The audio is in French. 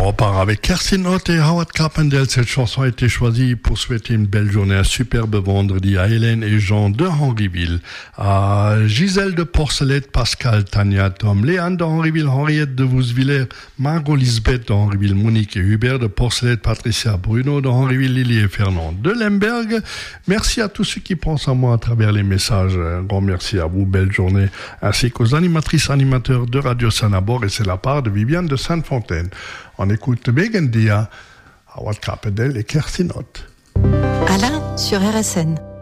on repart avec Kerstin Ott et Howard Carpendale. Cette chanson a été choisie pour souhaiter une belle journée, un superbe vendredi à Hélène et Jean de Henryville, à Gisèle de Porcelette, Pascal, Tania, Tom, Léane de Henryville, Henriette de Vousvillers, Margot Lisbeth de Henryville, Monique et Hubert de Porcelette, Patricia, Bruno de Henryville, Lily et Fernand de Lemberg. Merci à tous ceux qui pensent à moi à travers les messages. Un grand merci à vous, belle journée, ainsi qu'aux animatrices, animateurs de Radio Sanabor, et c'est la part de Viviane de Sainte-Fontaine. On écoute Begendia, Howard Carpendale et Kerstin Ott. Alain sur RSN.